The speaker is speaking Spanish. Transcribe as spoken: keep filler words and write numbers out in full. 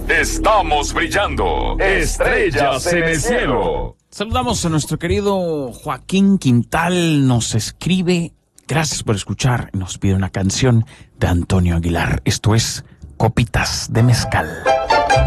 Estamos brillando. Estrellas en el cielo. Saludamos a nuestro querido Joaquín Quintal. Nos escribe. Gracias por escuchar. Nos pide una canción de Antonio Aguilar. Esto es Copitas de Mezcal.